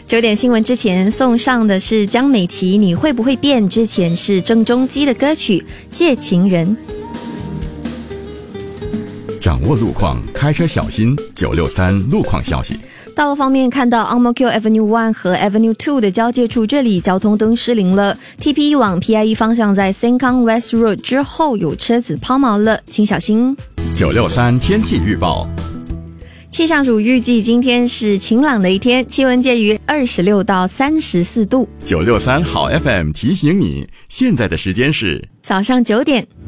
9点新闻之前送上的是江美琪你会不会变，之前是郑中基的歌曲借情人。 掌握路况，开车小心。963路况消息。 道路方面，看到 Ang Mo Kio Avenue 1和 Avenue 2的交界处，这里交通灯失灵了。TP 往 PIE 方向在 Sengkang West Road 之后有车子抛锚了，请小心。 963天气预报。 气象署预计今天是晴朗的一天，气温介于26到34度。 963好 FM 提醒你，现在的时间是早上9点。